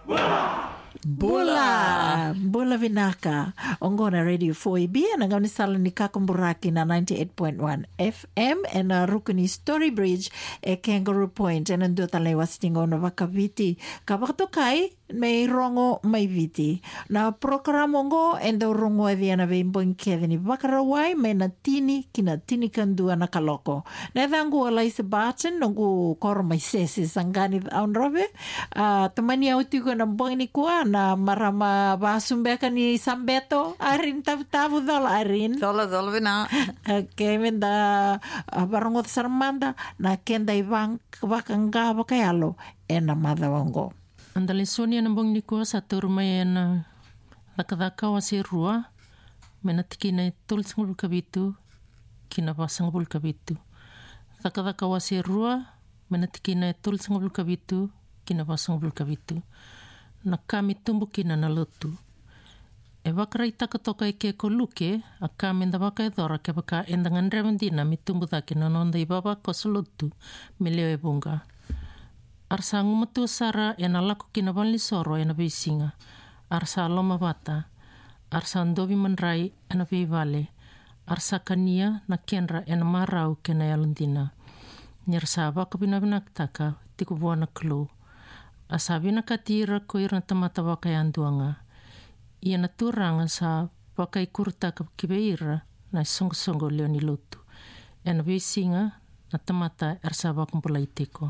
Bula vinaka. Ongona Radio 4EB and ngani sala ni Kakumburaki na 98.1 FM and Rukuni Story Bridge e Kangaroo Point and ando talai wastingo na wakaviti. Kabakatokai may rongo may viti. Na programo ngo endo rongo e viana veimboing Kevin Wakarawai may na tini kina tini kandua na kaloko. Na dangu alai se bachen nongu koro may sesi sangani aunrobe. Tamani autigo na boing ni kua na marama basumbeka ni Sambeto arin tavu dola arin dola vina okay menda barongo sarmanda na kenda ibang bakanga bakayalo ena madawango andale sonia na bong niko sa turmay na nakadaka wasi rua menatikina tulsngul kabitu kinabasangul kabitu nakadaka wasi rua menatikina tulsngul kabitu kinabasangul kabitu na kami tumbukina na lotu. E wakarai takatoka ke koluke, a kami nda waka e dora ke waka endangan remendina mi tumbutaki na nonda i baba kosolotu me leo e bunga. Arsa ngumatu sara e na lako kina banli soro e na beisinga. Arsa loma bata. Arsa ndobi manrai e na beivale. Arsa kania na kenra e na marau ke na yalundina. Nirsa waka binabinaktaka tiku buana klu. Asabi na katira ko ira tamata wakai anduanga. Ia na turanga sa wakai kurta ka kibeira na songo leo ni lotu. E na besinga na tamata ersa wakumpulai teko.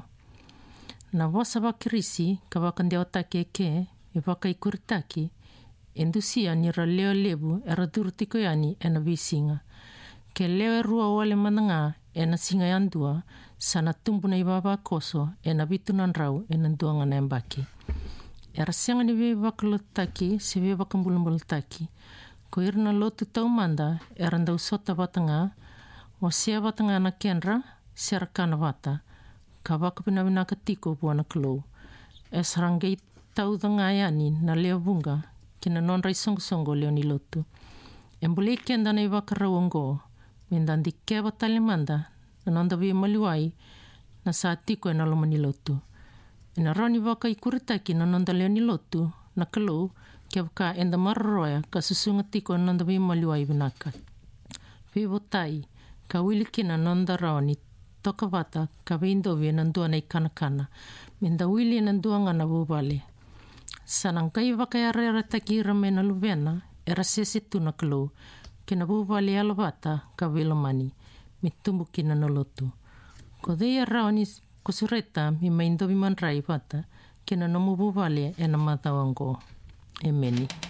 Na wasa wakirisi ka wakandia otake ke e wakai kurtaki endusia ni ra leo lebu era durtiko yani e na besinga. Ke leo e rua wale mananga e na singa yandua sana tumbu na ibaba koso e na bitunan rau e na duanga na embaki. E rasianga ni we wakalotaki se we wakambulambulotaki. Ko irna lotu tau manda e randa usota batanga o sea batanga na kenra se rakana bata ka wakapinawina ka tiko buana klo. E sarangei tau danga yani na leo bunga kina nonrai songo leo ni lotu. E mbule kenda na iwakarawongo mindandi ke batale manda na nanda vi maliwai na sa tiko e na loma ni lotu. E na rani waka i kuritaki na nanda leo ni lotu na kalau ke waka enda mararoya ka susunga tiko e nanda vi maliwai vinaka. Vivo tai ka wiliki na nanda raoni toka wata ka vindovi e nandua na ikanakana. Minda wili e nandua ngana vubale. Sanang kai waka ya rera taki rame na luvena era sesi tu na kalau kina vubale alabata ka vilomani. Mi tumbuki na nolotu. Ko dea raoni kusureta mi maindo vi manrai bata kina nomu bubale e na matawango. E meni.